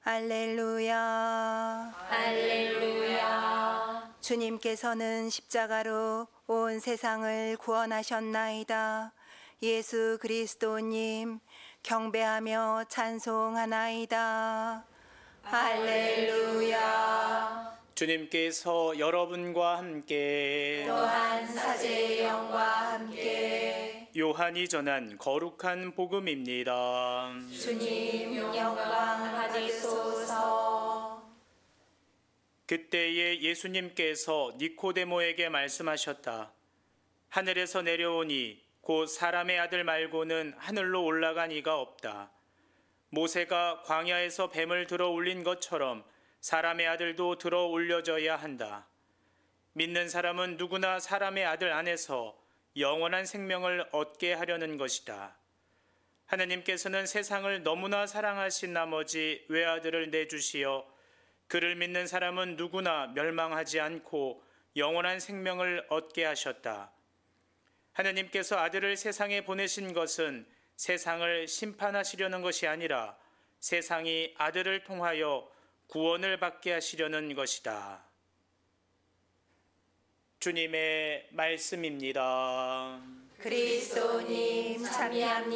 할렐루야. 할렐루야. 주님께서는 십자가로 온 세상을 구원하셨나이다. 예수 그리스도님 경배하며 찬송하나이다. 할렐루야. 주님께서 여러분과 함께 또한 사제의 영과 함께 요한이 전한 거룩한 복음입니다. 주님 영광 받으소서. 그때에 예수님께서 니코데모에게 말씀하셨다. 하늘에서 내려오니 곧 사람의 아들 말고는 하늘로 올라간 이가 없다. 모세가 광야에서 뱀을 들어 올린 것처럼 사람의 아들도 들어 올려져야 한다. 믿는 사람은 누구나 사람의 아들 안에서 영원한 생명을 얻게 하려는 것이다. 하나님께서는 세상을 너무나 사랑하신 나머지 외아들을 내주시어 그를 믿는 사람은 누구나 멸망하지 않고 영원한 생명을 얻게 하셨다. 하나님께서 아들을 세상에 보내신 것은 세상을 심판하시려는 것이 아니라 세상이 아들을 통하여 구원을 받게 하시려는 것이다. 주님의 말씀입니다. 그리스도님 참여합니다.